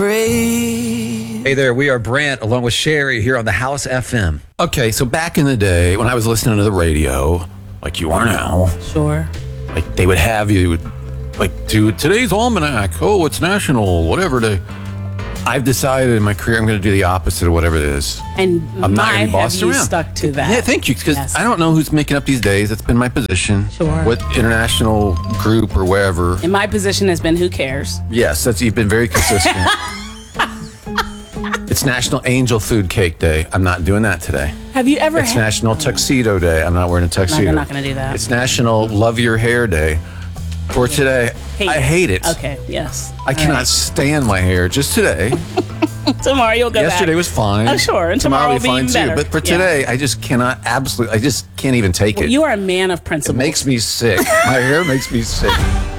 Hey there, we are Brant along with Sherry here on the House FM. Okay, so back in the day when I was listening to the radio, like you are now, Sure. like they would have you, like, do today's almanac. Oh, it's national, whatever day. I've decided in my career I'm going to do the opposite of whatever it is. And I'm not why going to be have bossed you around. stuck to that? Yeah, thank you, because Yes. I don't know who's making up these days. That's been my position. Sure. What international group or wherever. And my position has been, who cares? Yes, you've been very consistent. It's National Angel Food Cake Day. I'm not doing that today. Have you ever It's National Tuxedo Day. I'm not wearing a tuxedo. you're not gonna do that. It's National Love Your Hair Day. For today, I hate it. Okay, yes. I cannot stand my hair. Just today. Tomorrow you'll go Yesterday back. was fine. Oh, sure. And tomorrow will will be be fine even too. better. But for Yeah. today, I just cannot I just can't even take Well, it. you are a man of principles. It makes me sick. My hair makes me sick.